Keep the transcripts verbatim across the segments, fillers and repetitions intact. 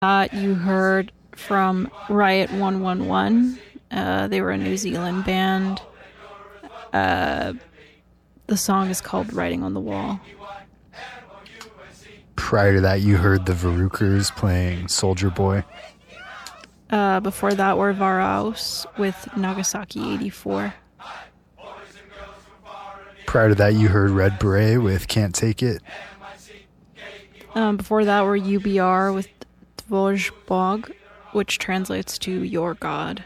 Uh, you heard from Riot one one one. Uh, they were a New Zealand band. Uh, the song is called Writing on the Wall. Prior to that, you heard the Varukers playing Soldier Boy. Uh, before that were Varaus with Nagasaki eighty-four. Prior to that, you heard Red Beret with Can't Take It. Um, before that were U B R with Tvoj Bog, which translates to Your God.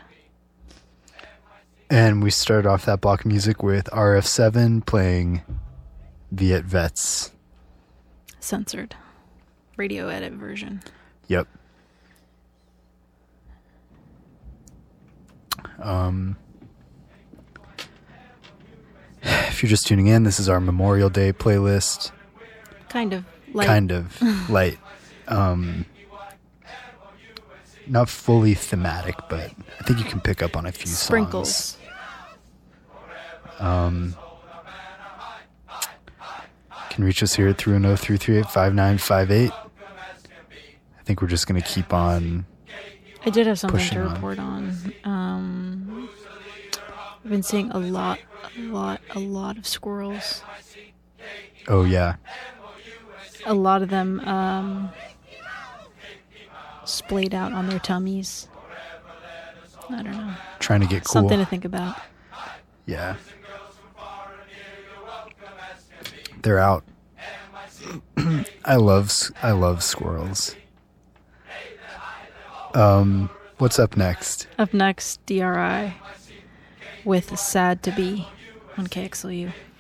And we started off that block of music with R F seven playing Viet Vets. Censored. Radio edit version. Yep. Um, if you're just tuning in, this is our Memorial Day playlist. Kind of light. Kind of light. Um, not fully thematic, but I think you can pick up on a few Sprinkles. songs. Um, can reach us here at three one zero, three three eight, five nine five eight. I think we're just going to keep on. I did have something pushing to on. report on. Um, I've been seeing a lot, a lot, a lot of squirrels. Oh, yeah. A lot of them um, splayed out on their tummies. I don't know. Trying to get cool. Something to think about. Yeah. They're out. I love s- I love squirrels. Um, what's up next? Up next, D R I with Sad to Be on K X L U.